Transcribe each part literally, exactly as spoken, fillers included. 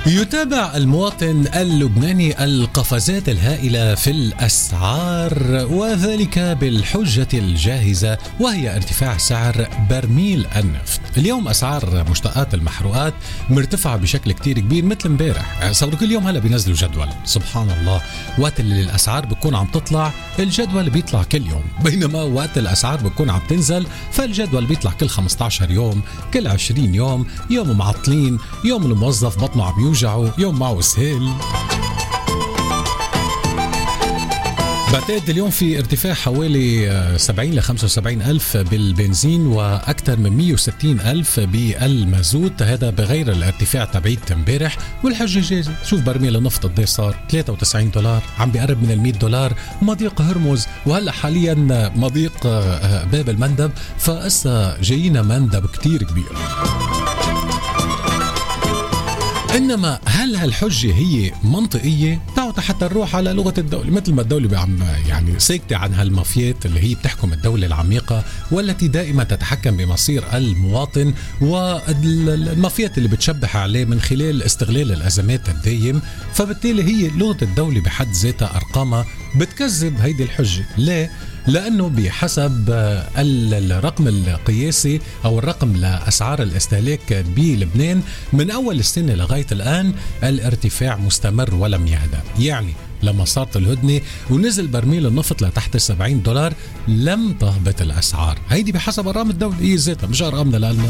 يتابع المواطن اللبناني القفزات الهائلة في الأسعار، وذلك بالحجة الجاهزة وهي ارتفاع سعر برميل النفط. اليوم أسعار مشتقات المحروقات مرتفعة بشكل كتير كبير مثل امبارح. صاروا كل يوم هلا بينزلوا جدول، سبحان الله، وقت اللي الأسعار بتكون عم تطلع الجدول بيطلع كل يوم، بينما وقت الأسعار بتكون عم تنزل فالجدول بيطلع كل خمسة عشر يوم، كل عشرين يوم، يوم معطلين، يوم الموظف بطنه عم يوجعه، يوم معه سهيل. بعتقد اليوم في ارتفاع حوالي سبعين لخمسة وسبعين ألف بالبنزين وأكثر من مية وستين ألف بالمازوت، هذا بغير الارتفاع تبعيت امبارح. والحجة جاهزة، شوف برميل النفط قد صار ثلاثة وتسعين دولار، عم بيقرب من المية دولار، مضيق هرمز، وهلا حاليا مضيق باب المندب، فقصة جايينا مندب كتير كبير. إنما هل هالحجة هي منطقية؟ تعالوا حتى نروح على لغة الدولة، مثل ما الدولة عم يعني ساكتة عن هالمافيات اللي هي بتحكم الدولة العميقة والتي دائما تتحكم بمصير المواطن، والمافيات اللي بتشبح عليه من خلال استغلال الأزمات الدايم. فبالتالي هي لغة الدولة بحد ذاتها أرقامها بتكذب هيدي الحجة. ليه؟ لأنه بحسب الرقم القياسي أو الرقم لأسعار الاستهلاك بلبنان من أول السنة لغاية الآن الارتفاع مستمر ولم يهدأ. يعني لما صارت الهدنة ونزل برميل النفط لتحت سبعين دولار لم تهبط الأسعار. هيدي بحسب أرقام الدولة هي ذاتها، مش أرقامنا لألنا.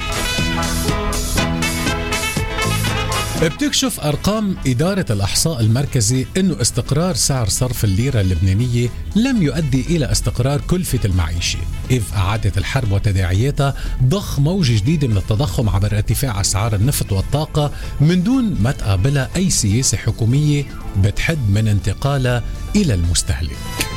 بتكشف أرقام إدارة الأحصاء المركزي أنه استقرار سعر صرف الليرة اللبنانية لم يؤدي إلى استقرار كلفة المعيشة، إذ أعادت الحرب وتداعياتها ضخ موجة جديدة من التضخم عبر ارتفاع أسعار النفط والطاقة من دون ما تقابلها أي سياسة حكومية بتحد من انتقالها إلى المستهلك.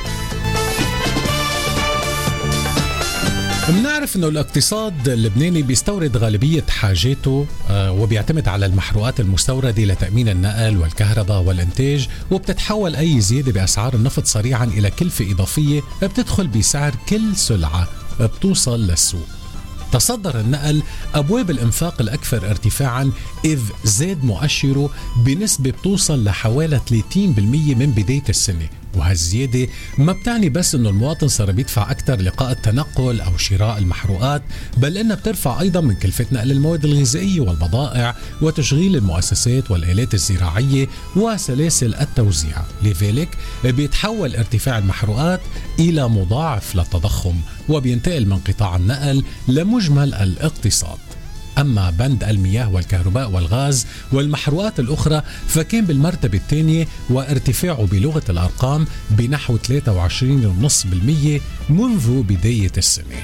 بنعرف انه الاقتصاد اللبناني بيستورد غالبية حاجاته آه وبيعتمد على المحروقات المستوردة لتأمين النقل والكهرباء والإنتاج، وبتتحول أي زيادة بأسعار النفط سريعا إلى كلفة إضافية بتدخل بسعر كل سلعة بتوصل للسوق. تصدر النقل أبواب الإنفاق الأكثر ارتفاعا، إذ زاد مؤشره بنسبة بتوصل لحوالي ثلاثين بالمية من بداية السنة. وهالزيادة ما بتعني بس أنه المواطن صار بيدفع أكثر لقاء التنقل أو شراء المحروقات، بل أنها بترفع أيضا من كلفة نقل المواد الغذائية والبضائع وتشغيل المؤسسات والآلات الزراعية وسلاسل التوزيع. لذلك بيتحول ارتفاع المحروقات إلى مضاعف للتضخم، وبينتقل من قطاع النقل لمجمل الاقتصاد. أما بند المياه والكهرباء والغاز والمحروقات الأخرى فكان بالمرتبة الثانية، وارتفاعه بلغة الأرقام بنحو ثلاثة وعشرين فاصلة خمسة بالمية منذ بداية السنة.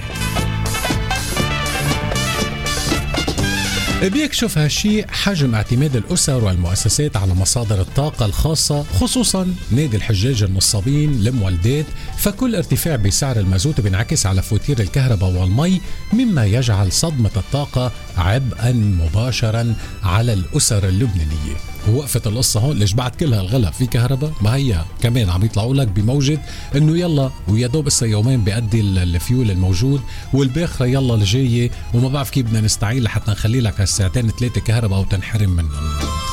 بيكشف هالشيء حجم اعتماد الأسر والمؤسسات على مصادر الطاقة الخاصة، خصوصا نادي الحجاج النصابين المولدات، فكل ارتفاع بسعر المازوت بينعكس على فواتير الكهرباء والمي، مما يجعل صدمة الطاقة عبئا مباشرا على الأسر اللبنانية. ووقفت القصة هون، ليش بعد كل هالغلا في كهرباء؟ ما هي كمان عم يطلعوا لك بموجة انه يلا ويا دوب اسا يومين بيأدي الفيول الموجود، والباخرة يلا الجاية، وما بعرف كيف بدنا نستعين لحتى نخلي لك هالساعتين ثلاثة كهرباء او تنحرم منهم.